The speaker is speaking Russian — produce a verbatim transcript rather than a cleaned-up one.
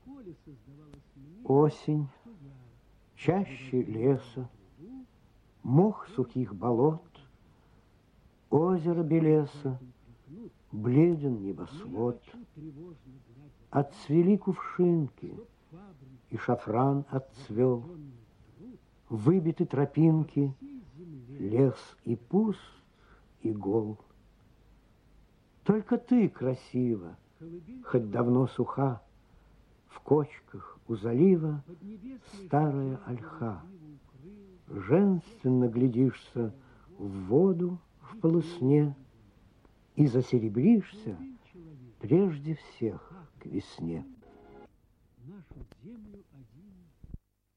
Осень, чаще леса, мох сухих болот, озеро белеса, бледен небосвод. Отцвели кувшинки, и шафран отцвел, выбиты тропинки, лес и пуст, и гол. Только ты красива, хоть давно суха, в кочках у залива старая ольха. Женственно глядишься в воду в полусне и засеребришься прежде всех к весне.